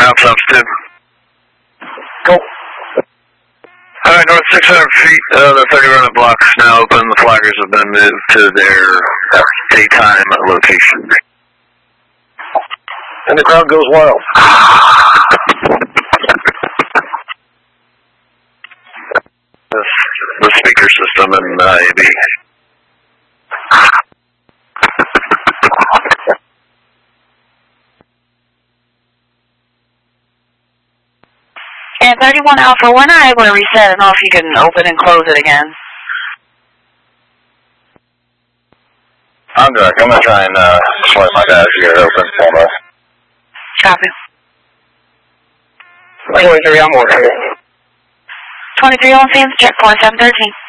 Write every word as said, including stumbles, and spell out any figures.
Alpha altitude. Go. Alright, north six hundred feet, uh, the thirty runner block is now open. The flaggers have been moved to their daytime location. And the crowd goes wild. The speaker system in uh, A B. And thirty-one Alpha, we're not able to reset. I don't know if you can open and close it again. I'm direct. I'm going to try and uh, swipe my dash to get it open for us. Copy. twenty-three, I'm working. twenty-three on Sands, check four seven thirteen.